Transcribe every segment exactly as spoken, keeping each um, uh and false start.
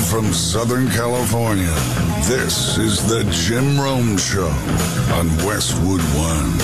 from Southern California, this is the Jim Rome Show on Westwood One.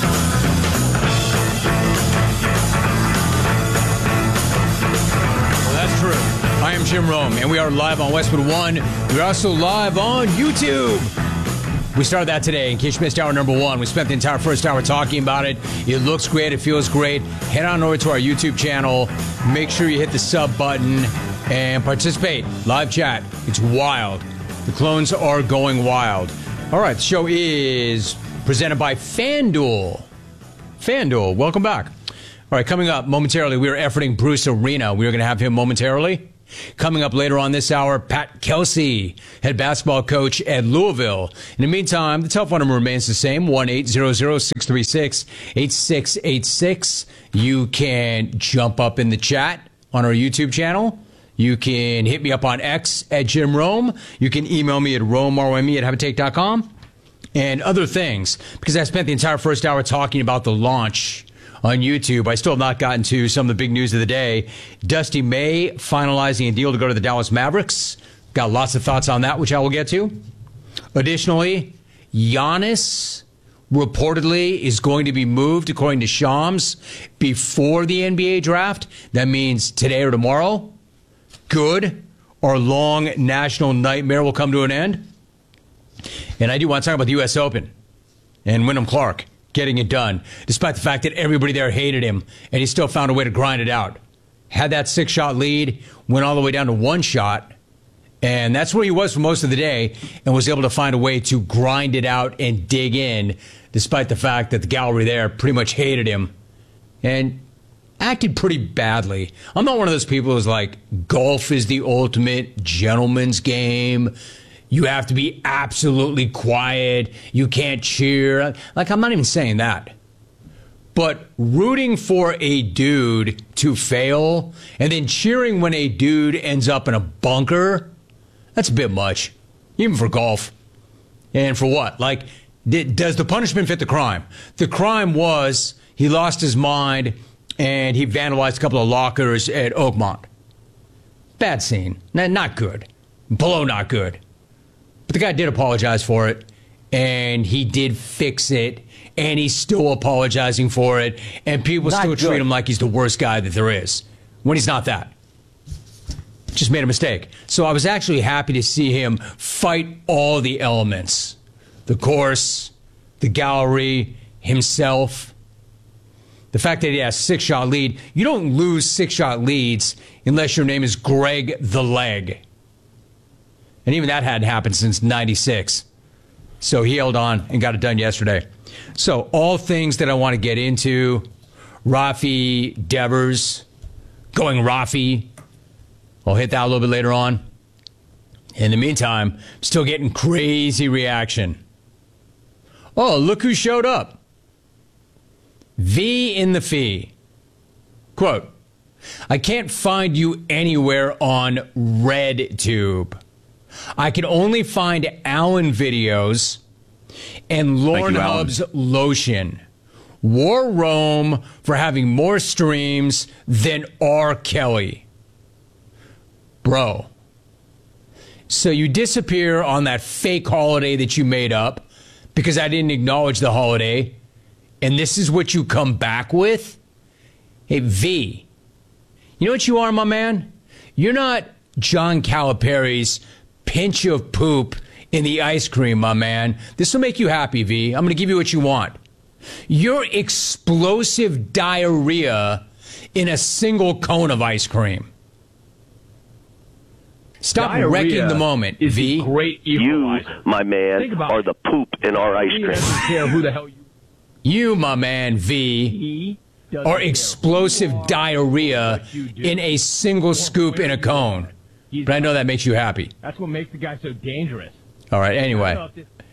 Well, that's true. I am Jim Rome, and we are live on Westwood One. We're also live on YouTube. We started that today. In case you missed hour number one, we spent the entire first hour talking about it. It looks great. It feels great. Head on over to our YouTube channel. Make sure you hit the sub button and participate. Live chat. It's wild. The clones are going wild. All right, the show is presented by FanDuel. FanDuel, welcome back. All right, coming up momentarily, we are efforting Bruce Arena. We are going to have him momentarily. Coming up later on this hour, Pat Kelsey, head basketball coach at Louisville. In the meantime, the telephone number remains the same, one eight hundred, six three six, eight six eight six. You can jump up in the chat on our YouTube channel. You can hit me up on X at Jim Rome. You can email me at rome, R O M E, at habitate dot com. And other things, because I spent the entire first hour talking about the launch on YouTube. I still have not gotten to some of the big news of the day. Dusty May finalizing a deal to go to the Dallas Mavericks. Got lots of thoughts on that, which I will get to. Additionally, Giannis reportedly is going to be moved, according to Shams, before the N B A draft. That means today or tomorrow. Good. Our long national nightmare will come to an end. And I do want to talk about the U S Open and Wyndham Clark getting it done, despite the fact that everybody there hated him, and he still found a way to grind it out. Had that six-shot lead, went all the way down to one shot, and that's where he was for most of the day, and was able to find a way to grind it out and dig in, despite the fact that the gallery there pretty much hated him and acted pretty badly. I'm not one of those people who's like, golf is the ultimate gentleman's game. You have to be absolutely quiet. You can't cheer. Like, I'm not even saying that. But rooting for a dude to fail and then cheering when a dude ends up in a bunker, that's a bit much, even for golf. And for what? Like, did, does the punishment fit the crime? The crime was he lost his mind and he vandalized a couple of lockers at Oakmont. Bad scene. Not good. Below not good. But the guy did apologize for it, and he did fix it, and he's still apologizing for it, and people Not still good. treat him like he's the worst guy that there is, when he's not that. Just made a mistake. So I was actually happy to see him fight all the elements. The course, the gallery, himself. The fact that he has a six-shot lead. You don't lose six-shot leads unless your name is Greg the Leg. And even that hadn't happened since ninety-six. So he held on and got it done yesterday. So all things that I want to get into. Rafi Devers going Rafi. I'll hit that a little bit later on. In the meantime, still getting crazy reaction. Oh, look who showed up. V in the fee. Quote, I can't find you anywhere on RedTube. I can only find Allen videos and Lorne you, Hub's lotion. War Rome for having more streams than R. Kelly. Bro. So you disappear on that fake holiday that you made up because I didn't acknowledge the holiday, and this is what you come back with? Hey, V, you know what you are, my man? You're not John Calipari's pinch of poop in the ice cream, my man. This will make you happy, V. I'm going to give you what you want. You're explosive diarrhea in a single cone of ice cream. Stop Diarrhea wrecking the moment, is V. the great You, equalizer. my man, Think about are it. the poop in our ice He cream. doesn't care who the hell you You, my man, V, He doesn't are care explosive who you are, diarrhea what you do, in a single or scoop where in a you cone. are. He's But I know that makes you happy. That's what makes the guy so dangerous. All right, I don't know anyway. if this-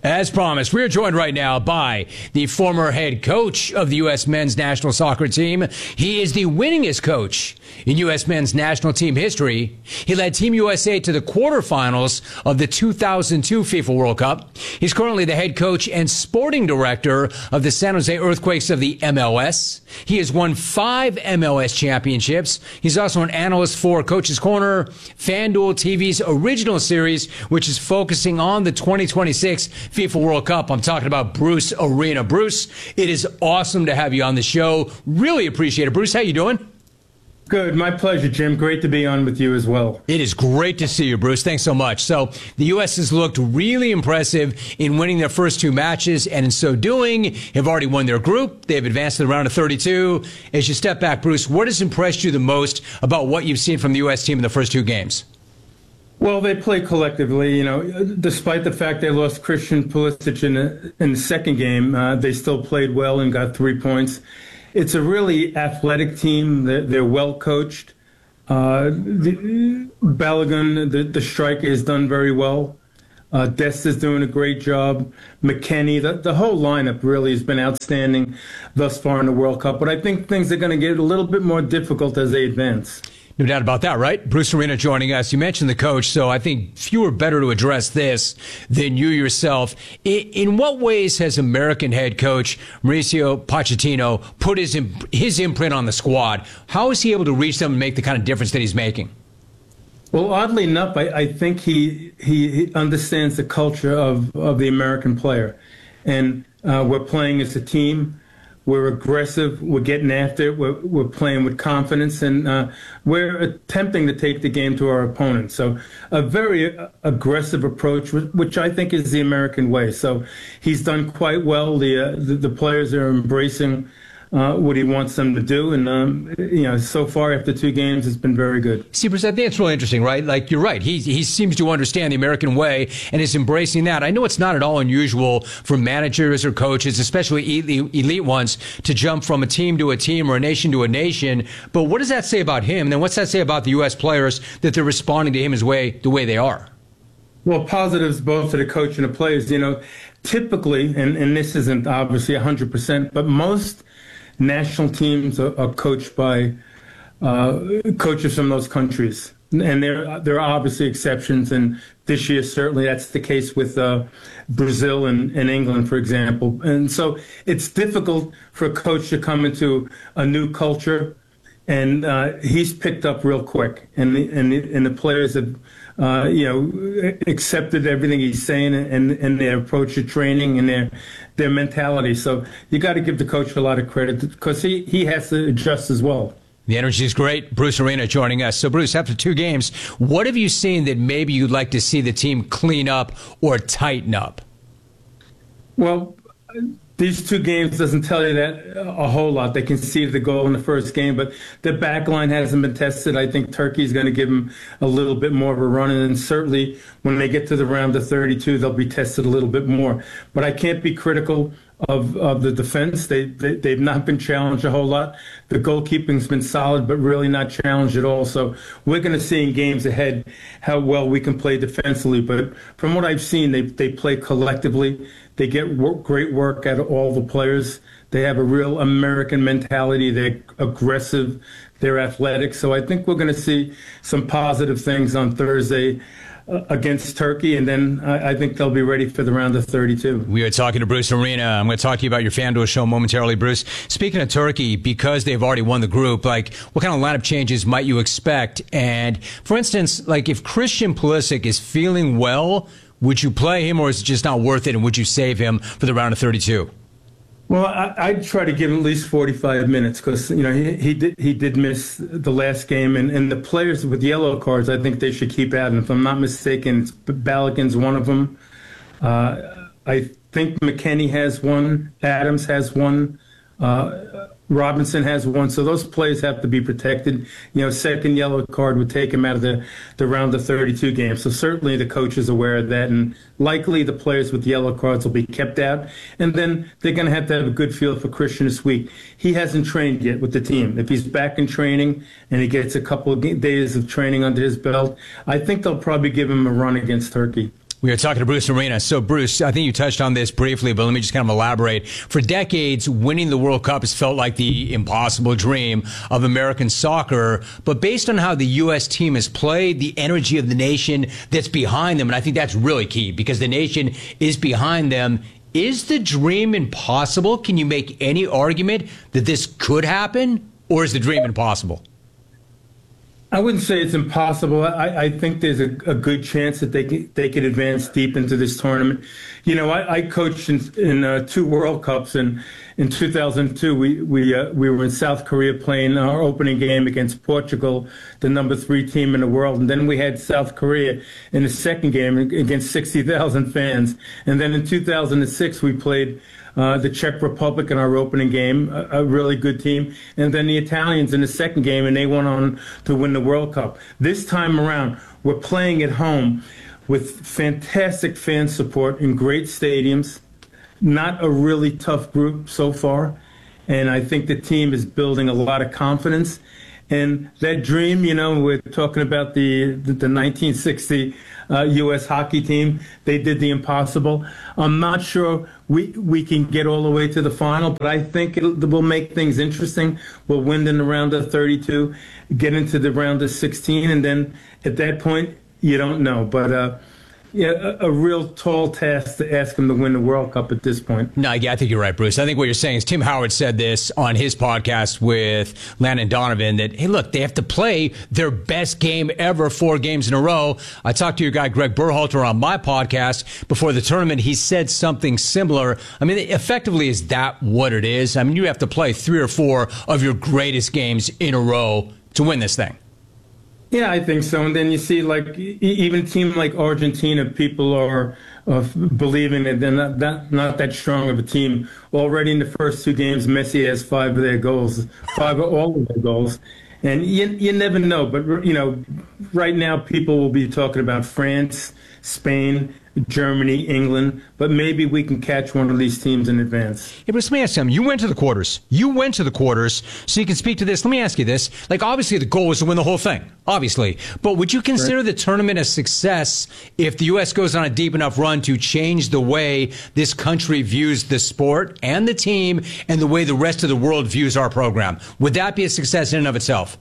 As promised, we are joined right now by the former head coach of the U S men's national soccer team. He is the winningest coach in U S men's national team history. He led Team U S A to the quarterfinals of the two thousand two FIFA World Cup. He's currently the head coach and sporting director of the San Jose Earthquakes of the M L S. He has won five M L S championships. He's also an analyst for Coach's Corner, FanDuel T V's original series, which is focusing on the twenty twenty-six FIFA World Cup. I'm talking about Bruce Arena. Bruce, it is awesome to have you on the show. Really appreciate it. Bruce, how you doing? Good. My pleasure, Jim. Great to be on with you as well. It is great to see you, Bruce. Thanks so much. So the U S has looked really impressive in winning their first two matches, and in so doing, have already won their group. They've advanced to the round of thirty-two. As you step back, Bruce, what has impressed you the most about what you've seen from the U S team in the first two games? Well, they play collectively. You know, despite the fact they lost Christian Pulisic in the, in the second game, uh, they still played well and got three points. It's a really athletic team. They're, they're well coached. Uh, the, Balogun, the, the striker, has done very well. Uh, Dest is doing a great job. McKennie, the, the whole lineup really has been outstanding thus far in the World Cup. But I think things are going to get a little bit more difficult as they advance. No doubt about that, right? Bruce Arena joining us. You mentioned the coach, so I think few are better to address this than you yourself. In, in what ways has American head coach Mauricio Pochettino put his his imprint on the squad? How is he able to reach them and make the kind of difference that he's making? Well, oddly enough, I, I think he, he he understands the culture of, of the American player. And uh, we're playing as a team. We're aggressive. We're getting after it. We're, we're playing with confidence, and uh, we're attempting to take the game to our opponent. So a very uh, aggressive approach, which I think is the American way. So he's done quite well. The uh, the, the players are embracing Uh, what he wants them to do. And, um, you know, so far after two games, it's been very good. See, Bruce, I think it's really interesting, right? Like, you're right. He, he seems to understand the American way and is embracing that. I know it's not at all unusual for managers or coaches, especially elite, elite ones, to jump from a team to a team or a nation to a nation. But what does that say about him? And then what's that say about the U S players that they're responding to him his way, the way they are? Well, positives both to the coach and the players. You know, typically, and, and this isn't obviously one hundred percent, but most national teams are, are coached by uh, coaches from those countries, and there there are obviously exceptions. And this year, certainly, that's the case with uh, Brazil and, and England, for example. And so it's difficult for a coach to come into a new culture, and uh, he's picked up real quick, and the, and the, and the players have. Uh, you know, accepted everything he's saying and, and their approach to training and their their mentality. So you got to give the coach a lot of credit because he, he has to adjust as well. The energy is great. Bruce Arena joining us. So, Bruce, after two games, what have you seen that maybe you'd like to see the team clean up or tighten up? Well, these two games doesn't tell you that a whole lot. They conceded the goal in the first game, but the back line hasn't been tested. I think Turkey's going to give them a little bit more of a run, and then certainly when they get to the round of thirty-two, they'll be tested a little bit more. But I can't be critical of, of the defense. They, they, they've not been challenged a whole lot. The goalkeeping's been solid, but really not challenged at all. So we're going to see in games ahead how well we can play defensively. But from what I've seen, they, they play collectively. They get work, great work out of all the players. They have a real American mentality. They're aggressive. They're athletic. So I think we're going to see some positive things on Thursday uh, against Turkey, and then I, I think they'll be ready for the round of thirty-two. We are talking to Bruce Arena. I'm going to talk to you about your FanDuel show momentarily, Bruce. Speaking of Turkey, because they've already won the group, like, what kind of lineup changes might you expect? And, for instance, like, if Christian Pulisic is feeling well, would you play him, or is it just not worth it, and would you save him for the round of thirty-two? Well, I, I'd try to give him at least forty-five minutes because, you know, he, he did he did miss the last game. And, and the players with yellow cards, I think they should keep out. And if I'm not mistaken, Balogun's one of them. Uh, I think McKennie has one. Adams has one. Uh, Robinson has one. So those players have to be protected. You know, second yellow card would take him out of the, the round of thirty-two games. So certainly the coach is aware of that. And likely the players with yellow cards will be kept out. And then they're going to have to have a good feel for Christian this week. He hasn't trained yet with the team. If he's back in training and he gets a couple of days of training under his belt, I think they'll probably give him a run against Turkey. We are talking to Bruce Arena. So, Bruce, I think you touched on this briefly, but let me just kind of elaborate. For decades, winning the World Cup has felt like the impossible dream of American soccer. But based on how the U S team has played, the energy of the nation that's behind them, and I think that's really key because the nation is behind them. Is the dream impossible? Can you make any argument that this could happen, or is the dream impossible? I wouldn't say it's impossible. I, I think there's a, a good chance that they could, they could advance deep into this tournament. You know, I, I coached in, in uh, two World Cups, and in two thousand two, we we uh, we were in South Korea playing our opening game against Portugal, the number three team in the world, and then we had South Korea in the second game against sixty thousand fans, and then in two thousand six we played Uh, the Czech Republic in our opening game, a, a really good team, and then the Italians in the second game, and they went on to win the World Cup. This time around, we're playing at home with fantastic fan support in great stadiums, not a really tough group so far, and I think the team is building a lot of confidence. And that dream, you know, we're talking about the the, the nineteen sixty uh, U S hockey team. They did the impossible. I'm not sure we we can get all the way to the final, but I think it will make things interesting. We'll win in the round of thirty-two, get into the round of sixteen, and then at that point, you don't know. But uh, yeah, a, a real tall task to ask them to win the World Cup at this point. No, yeah, I think you're right, Bruce. I think what you're saying is Tim Howard said this on his podcast with Landon Donovan that, hey, look, they have to play their best game ever four games in a row. I talked to your guy, Greg Berhalter, on my podcast before the tournament. He said something similar. I mean, effectively, is that what it is? I mean, you have to play three or four of your greatest games in a row to win this thing. Yeah, I think so. And then you see, like, e- even a team like Argentina, people are uh, believing that they're not that, not that strong of a team. Already in the first two games, Messi has five of their goals, five of all of their goals. And you, you never know. But, you know, right now people will be talking about France, Spain, Germany, England, but maybe we can catch one of these teams in advance. Hey, but let me ask you something. You went to the quarters. You went to the quarters, so you can speak to this. Let me ask you this. Like, obviously, the goal was to win the whole thing, obviously. But would you consider the tournament a success if the U S goes on a deep enough run to change the way this country views the sport and the team and the way the rest of the world views our program? Would that be a success in and of itself?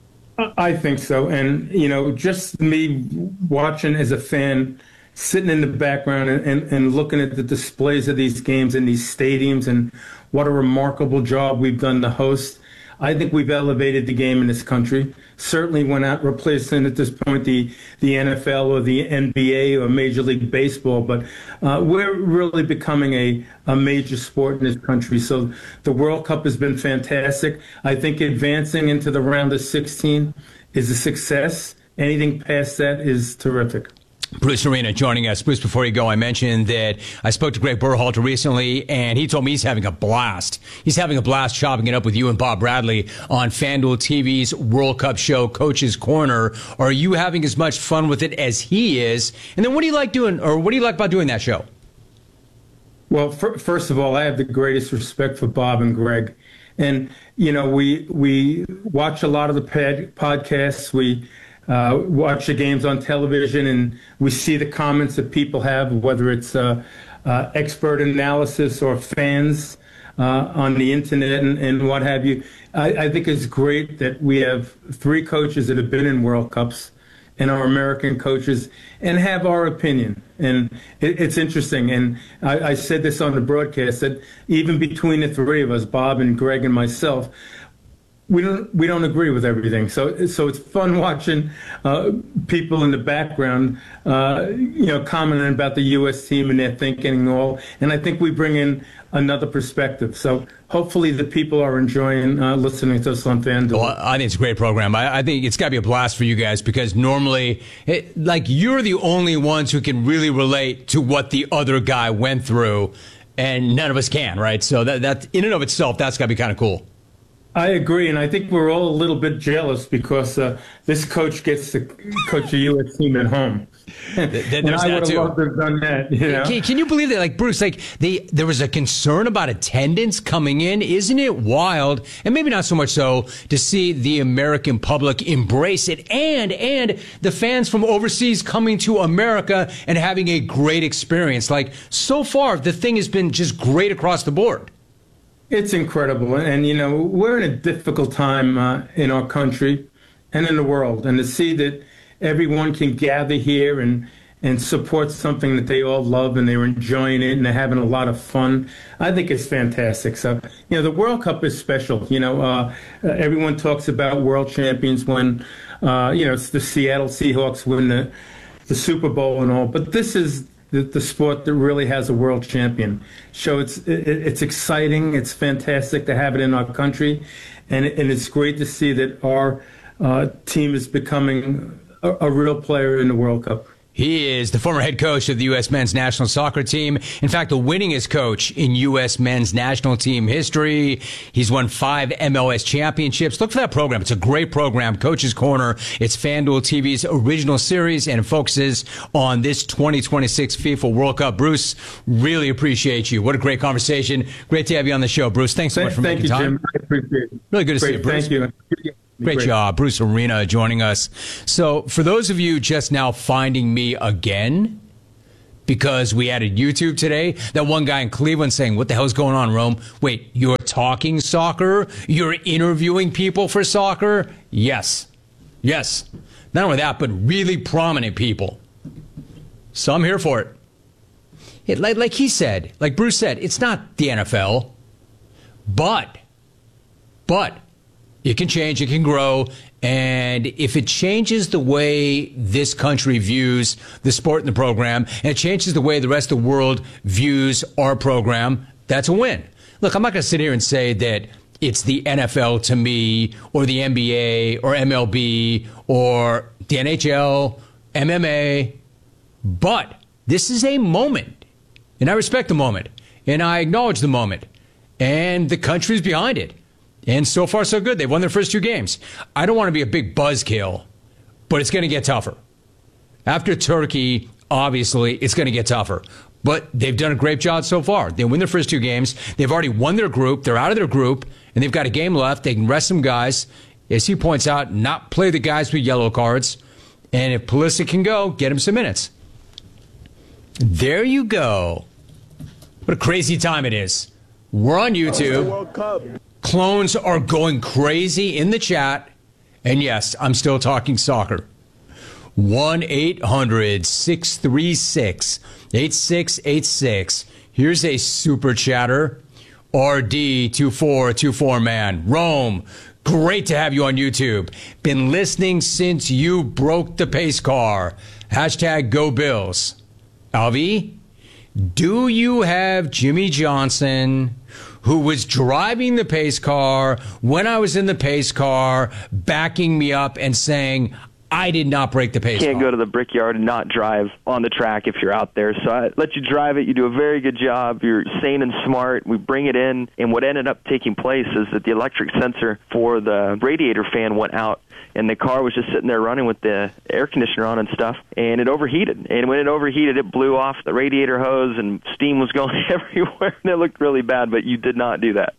I think so. And, you know, just me watching as a fan, sitting in the background and, and, and looking at the displays of these games in these stadiums and what a remarkable job we've done to host. I think we've elevated the game in this country. Certainly we're not replacing at this point the, the N F L or the N B A or Major League Baseball, but uh, we're really becoming a, a major sport in this country. So the World Cup has been fantastic. I think advancing into the round of sixteen is a success. Anything past that is terrific. Bruce Arena joining us. Bruce, before you go, I mentioned that I spoke to Greg Berhalter recently, and he told me he's having a blast. He's having a blast chopping it up with you and Bob Bradley on FanDuel T V's World Cup show, Coach's Corner. Are you having as much fun with it as he is? And then what do you like doing, or what do you like about doing that show? Well, for, first of all, I have the greatest respect for Bob and Greg. And, you know, we we watch a lot of the pad, podcasts. We Uh, watch the games on television, and we see the comments that people have, whether it's uh, uh, expert analysis or fans uh, on the internet and, and what have you. I, I think it's great that we have three coaches that have been in World Cups and our American coaches and have our opinion. And it, it's interesting. And I, I said this on the broadcast that even between the three of us, Bob and Greg and myself, We don't we don't agree with everything, so so it's fun watching uh, people in the background, uh, you know, commenting about the U S team and their thinking and all. And I think we bring in another perspective. So hopefully the people are enjoying uh, listening to us on FanDuel. Well, I think it's a great program. I, I think it's got to be a blast for you guys because normally, it, like, you're the only ones who can really relate to what the other guy went through, and none of us can, right? So that that in and of itself, that's got to be kind of cool. I agree, and I think we're all a little bit jealous because uh, this coach gets to coach a U S team at home. Th- and there's I that would have too. loved to have done that. You know? Can, can you believe that? Like, Bruce, like they, there was a concern about attendance coming in. Isn't it wild? And maybe not so much so to see the American public embrace it and, and the fans from overseas coming to America and having a great experience. Like, so far, the thing has been just great across the board. It's incredible. And, you know, we're in a difficult time uh, in our country and in the world. And to see that everyone can gather here and, and support something that they all love and they're enjoying it and they're having a lot of fun, I think it's fantastic. So, you know, the World Cup is special. You know, uh, uh, everyone talks about world champions when, uh, you know, it's the Seattle Seahawks win the, the Super Bowl and all. But this is the, the sport that really has a world champion. So it's it, it's exciting. It's fantastic to have it in our country, and and it's great to see that our uh, team is becoming a, a real player in the World Cup. He is the former head coach of the U S men's national soccer team. In fact, the winningest coach in U S men's national team history. He's won five M L S championships. Look for that program. It's a great program, Coach's Corner. It's FanDuel T V's original series, and it focuses on this twenty twenty-six FIFA World Cup. Bruce, really appreciate you. What a great conversation. Great to have you on the show, Bruce. Thanks so much for Thank making you, time. Jim. I appreciate it. Really good to Great. see you, Bruce. Thank you. Great, Great job. Bruce Arena joining us. So for those of you just now finding me again, because we added YouTube today, that one guy in Cleveland saying, what the hell's going on, Rome? Wait, you're talking soccer? You're interviewing people for soccer? Yes. Yes. Not only that, but really prominent people. So I'm here for it. it like, like he said, like Bruce said, it's not the N F L, but, but, it can change, it can grow, and if it changes the way this country views the sport and the program, and it changes the way the rest of the world views our program, that's a win. Look, I'm not going to sit here and say that it's the N F L to me, or the N B A, or M L B, or the N H L, M M A, but this is a moment, and I respect the moment, and I acknowledge the moment, and the country's behind it. And so far, so good. They've won their first two games. I don't want to be a big buzzkill, but it's going to get tougher. After Turkey, obviously, it's going to get tougher. But they've done a great job so far. They win their first two games. They've already won their group. They're out of their group, and they've got a game left. They can rest some guys. As he points out, not play the guys with yellow cards. And if Pulisic can go, get him some minutes. There you go. What a crazy time it is. We're on YouTube. World Cup. Clones are going crazy in the chat. And yes, I'm still talking soccer. one eight hundred six three six eight six eight six. Here's a super chatter. R D two four two four man. Rome, great to have you on YouTube. Been listening since you broke the pace car. Hashtag go Bills. Alvi, do you have Jimmy Johnson, who was driving the pace car when I was in the pace car, backing me up and saying, I did not break the pace car? You can't go to the Brickyard and not drive on the track if you're out there. So I let you drive it. You do a very good job. You're sane and smart. We bring it in. And what ended up taking place is that the electric sensor for the radiator fan went out, and the car was just sitting there running with the air conditioner on and stuff, and it overheated. And when it overheated, it blew off the radiator hose, and steam was going everywhere, and it looked really bad, but you did not do that.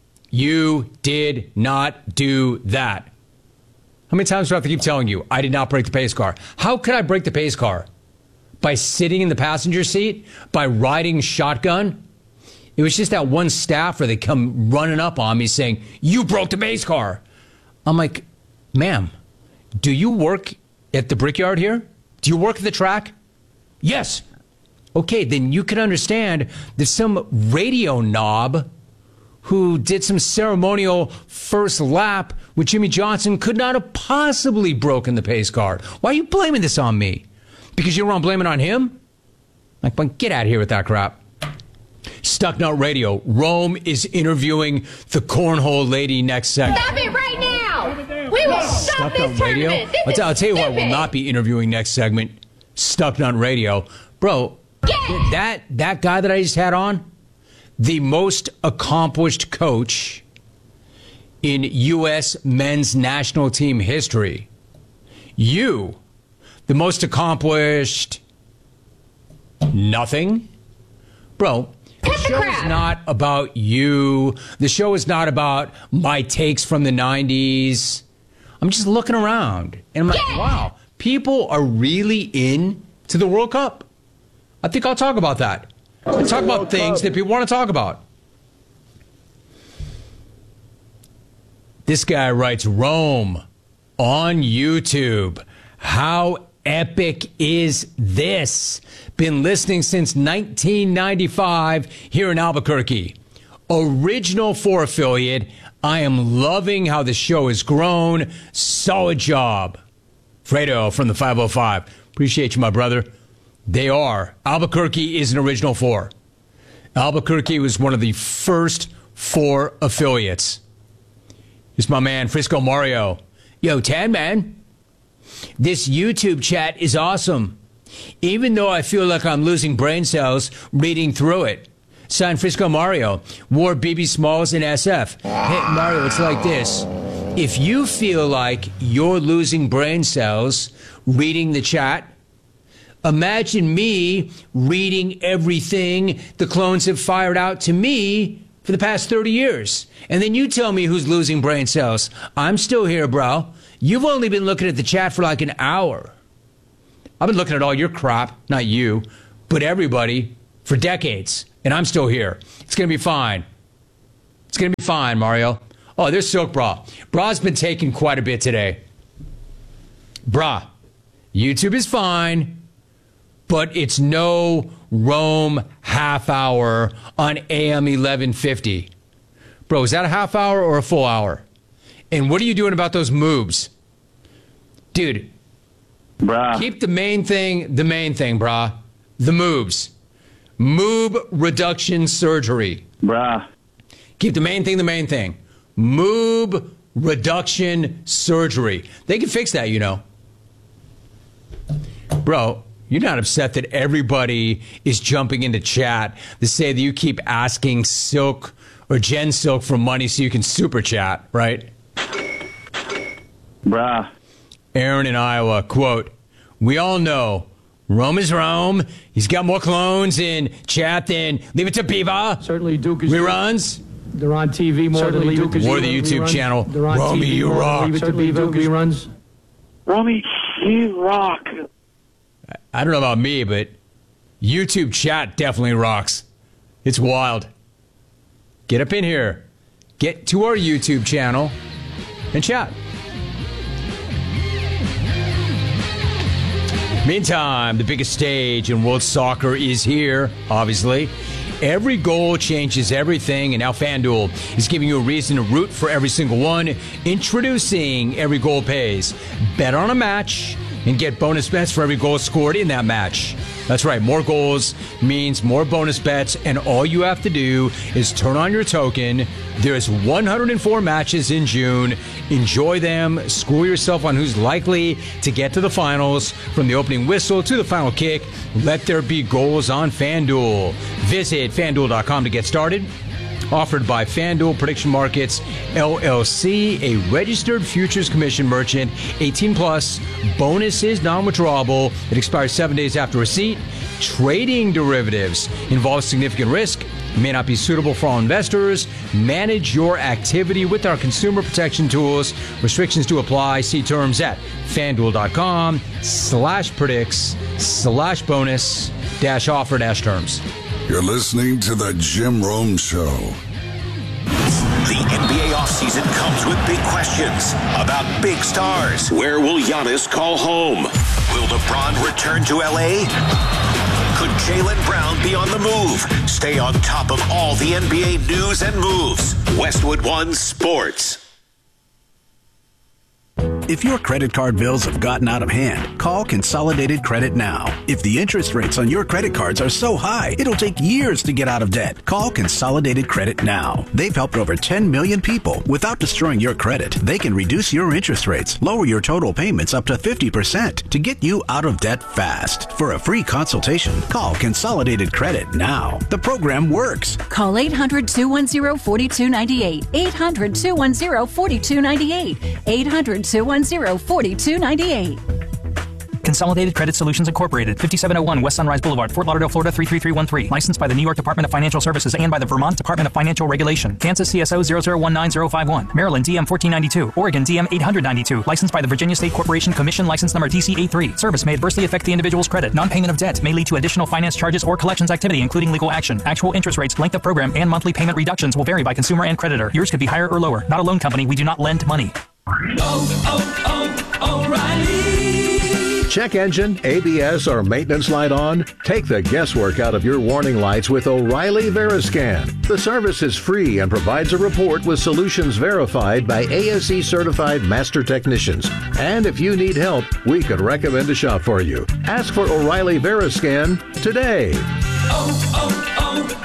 You did not do that. How many times do I have to keep telling you, I did not break the pace car? How could I break the pace car? By sitting in the passenger seat? By riding shotgun? It was just that one staffer that come running up on me saying, you broke the pace car. I'm like, ma'am, do you work at the Brickyard here? Do you work at the track? Yes. Okay, then you can understand that some radio knob who did some ceremonial first lap with Jimmy Johnson could not have possibly broken the pace car. Why are you blaming this on me? Because you don't want to blame it on him? Like, well, get out of here with that crap. Stucknut Radio. Rome is interviewing the cornhole lady next segment. Stop it right now! We will stop this Stucknut Radio? tournament! This I'll, t- I'll tell you what, stupid. we'll not be interviewing next segment. Stucknut Radio. Bro, Yeah. that, that guy that I just had on, the most accomplished coach in U S men's national team history. You, the most accomplished nothing? Bro, the show is not about you. The show is not about my takes from the nineties. I'm just looking around and I'm like, yeah. wow, people are really into the World Cup. I think I'll talk about that. I'll talk about things that people want to talk about. This guy writes, Rome on YouTube. How epic is this? Been listening since nineteen ninety-five here in Albuquerque. Original four affiliate. I am loving how the show has grown. Solid job. Fredo from the five oh five. Appreciate you, my brother. They are. Albuquerque is an original four. Albuquerque was one of the first four affiliates. It's my man, Frisco Mario. Yo, Tan Man. This YouTube chat is awesome. Even though I feel like I'm losing brain cells reading through it. Signed Frisco Mario. Wore B B Smalls in S F. Hey, Mario, it's like this. If you feel like you're losing brain cells reading the chat, imagine me reading everything the clones have fired out to me for the past thirty years. And then you tell me who's losing brain cells. I'm still here, bro. You've only been looking at the chat for like an hour. I've been looking at all your crap, not you, but everybody for decades. And I'm still here. It's going to be fine. It's going to be fine, Mario. Oh, there's Silk Bra. Bra's been taking quite a bit today. Bra, YouTube is fine, but it's no Rome half hour on A M eleven fifty. Bro, is that a half hour or a full hour? And what are you doing about those moves? Dude, brah. Keep the main thing the main thing, brah. The moves. Moob reduction surgery. Brah. Keep the main thing the main thing. Moob reduction surgery. They can fix that, you know. Bro, you're not upset that everybody is jumping into chat to say that you keep asking Silk or Jen Silk for money so you can super chat, right? Bruh. Aaron in Iowa, quote, we all know Rome is Rome. He's got more clones in chat than Leave It to Beaver. Certainly Duke is reruns. They're on T V more Certainly than Leave It to More the YouTube reruns. Channel. Romy, you rock. Leave It to Beaver reruns. Romy, you rock. I don't know about me, but YouTube chat definitely rocks. It's wild. Get up in here. Get to our YouTube channel and chat. Meantime, the biggest stage in world soccer is here, obviously. Every goal changes everything, and now FanDuel is giving you a reason to root for every single one. Introducing Every Goal Pays. Bet on a match and get bonus bets for every goal scored in that match. That's right, more goals means more bonus bets, and all you have to do is turn on your token. There's one hundred four matches in June. Enjoy them. School yourself on who's likely to get to the finals. From the opening whistle to the final kick, let there be goals on FanDuel. Visit FanDuel dot com to get started. Offered by FanDuel Prediction Markets, L L C, a registered futures commission merchant. eighteen plus. Bonus is non-withdrawable. It expires seven days after receipt. Trading derivatives involves significant risk. May not be suitable for all investors. Manage your activity with our consumer protection tools. Restrictions do apply. See terms at FanDuel dot com slash predicts slash bonus dash offer dash terms. You're listening to The Jim Rome Show. The N B A offseason comes with big questions about big stars. Where will Giannis call home? Will LeBron return to L A? Could Jaylen Brown be on the move? Stay on top of all the N B A news and moves. Westwood One Sports. If your credit card bills have gotten out of hand, call Consolidated Credit now. If the interest rates on your credit cards are so high, it'll take years to get out of debt. Call Consolidated Credit now. They've helped over ten million people. Without destroying your credit, they can reduce your interest rates, lower your total payments up to fifty percent to get you out of debt fast. For a free consultation, call Consolidated Credit now. The program works. Call eight hundred, two one zero, four two nine eight. eight hundred, two one zero, four two nine eight. eight hundred, two one zero, four two nine eight. Consolidated Credit Solutions Incorporated, fifty-seven oh one West Sunrise Boulevard, Fort Lauderdale, Florida three three three one three. Licensed by the New York Department of Financial Services and by the Vermont Department of Financial Regulation. Kansas C S O zero zero one nine zero five one. Maryland D M fourteen ninety-two. Oregon D M eight ninety-two. Licensed by the Virginia State Corporation Commission, license number D C A three. Service may adversely affect the individual's credit. Non-payment of debt may lead to additional finance charges or collections activity, including legal action. Actual interest rates, length of program, and monthly payment reductions will vary by consumer and creditor. Yours could be higher or lower. Not a loan company. We do not lend money. Oh, oh, oh, O'Reilly. Check engine, A B S, or maintenance light on? Take the guesswork out of your warning lights with O'Reilly Veriscan. The service is free and provides a report with solutions verified by A S E certified master technicians. And if you need help, we could recommend a shop for you. Ask for O'Reilly Veriscan today. Oh,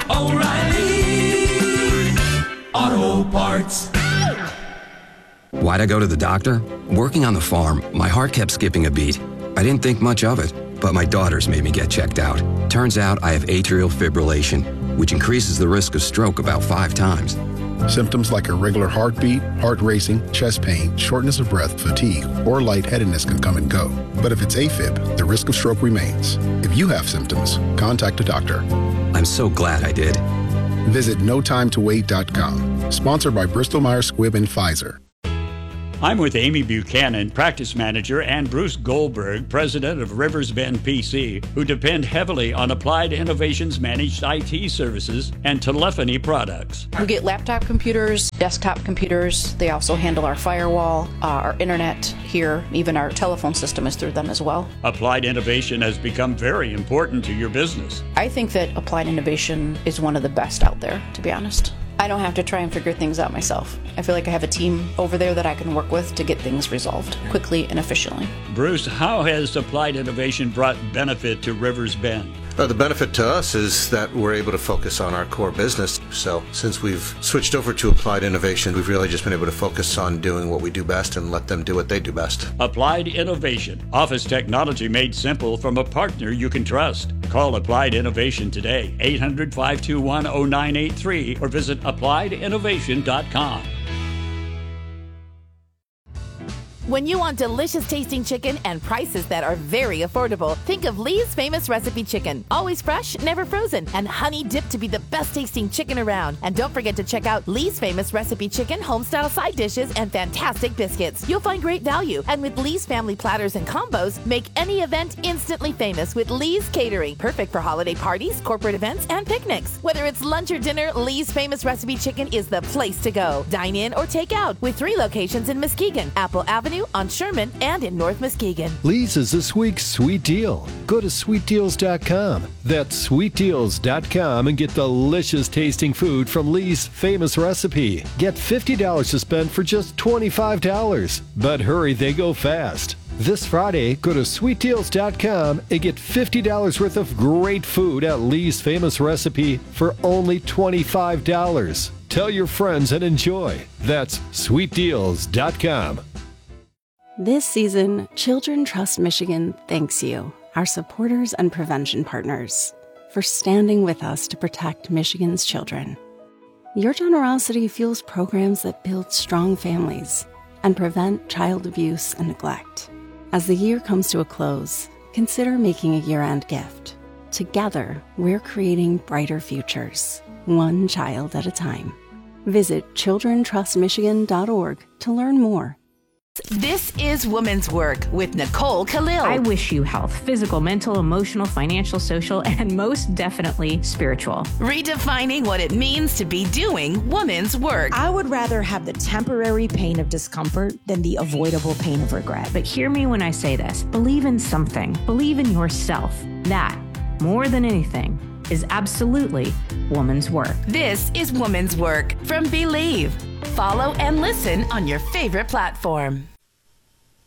oh, oh, O'Reilly Auto Parts. Why'd I go to the doctor? Working on the farm, my heart kept skipping a beat. I didn't think much of it, but my daughters made me get checked out. Turns out I have atrial fibrillation, which increases the risk of stroke about five times. Symptoms like irregular heartbeat, heart racing, chest pain, shortness of breath, fatigue, or lightheadedness can come and go. But if it's AFib, the risk of stroke remains. If you have symptoms, contact a doctor. I'm so glad I did. Visit no time to wait dot com. Sponsored by Bristol Myers Squibb and Pfizer. I'm with Amy Buchanan, practice manager, and Bruce Goldberg, president of Rivers Bend P C, who depend heavily on Applied Innovations managed I T services and telephony products. We get laptop computers, desktop computers. They also handle our firewall, uh, our internet here, even our telephone system is through them as well. Applied Innovation has become very important to your business. I think that Applied Innovation is one of the best out there, to be honest. I don't have to try and figure things out myself. I feel like I have a team over there that I can work with to get things resolved quickly and efficiently. Bruce, how has Applied Innovation brought benefit to Rivers Bend? Uh, the benefit to us is that we're able to focus on our core business. So since we've switched over to Applied Innovation, we've really just been able to focus on doing what we do best and let them do what they do best. Applied Innovation. Office technology made simple from a partner you can trust. Call Applied Innovation today, eight hundred, five two one, oh nine eight three, or visit applied innovation dot com. When you want delicious tasting chicken and prices that are very affordable, think of Lee's Famous Recipe Chicken. Always fresh, never frozen, and honey dipped to be the best tasting chicken around. And don't forget to check out Lee's Famous Recipe Chicken home-style side dishes and fantastic biscuits. You'll find great value. And with Lee's family platters and combos, make any event instantly famous with Lee's Catering. Perfect for holiday parties, corporate events, and picnics. Whether it's lunch or dinner, Lee's Famous Recipe Chicken is the place to go. Dine in or take out with three locations in Muskegon, Apple Avenue, on Sherman, and in North Muskegon. Lee's is this week's sweet deal. Go to sweet deals dot com. That's sweet deals dot com and get delicious tasting food from Lee's Famous Recipe. Get fifty dollars to spend for just twenty-five dollars. But hurry, they go fast. This Friday, go to sweet deals dot com and get fifty dollars worth of great food at Lee's Famous Recipe for only twenty-five dollars. Tell your friends and enjoy. That's sweet deals dot com. This season, Children Trust Michigan thanks you, our supporters and prevention partners, for standing with us to protect Michigan's children. Your generosity fuels programs that build strong families and prevent child abuse and neglect. As the year comes to a close, consider making a year-end gift. Together, we're creating brighter futures, one child at a time. Visit children trust michigan dot org to learn more. This is Women's Work with Nicole Khalil. I wish you health, physical, mental, emotional, financial, social, and most definitely spiritual. Redefining what it means to be doing women's work. I would rather have the temporary pain of discomfort than the avoidable pain of regret. But hear me when I say this. Believe in something. Believe in yourself. That, more than anything, is absolutely woman's work. This is Woman's Work from Believe. Follow and listen on your favorite platform.